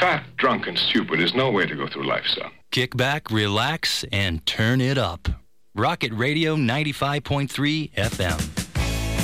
Fat, drunk, and stupid is no way to go through life, son. Kick back, relax, and turn it up. Rocket Radio 95.3 FM.